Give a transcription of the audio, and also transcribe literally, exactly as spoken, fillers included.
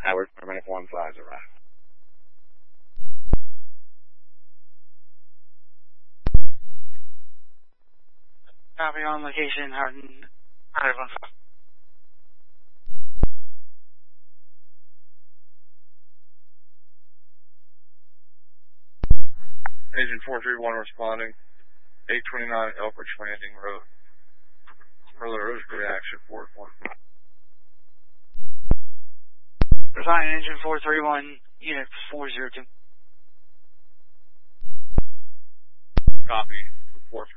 Howard, paramedic one five zero. Copy on location, Howard, Howard one five. Agent four three one responding. eight twenty-nine Elbridge Landing Road. Further reaction four one. Resign engine four three one, unit four zero two. Copy. four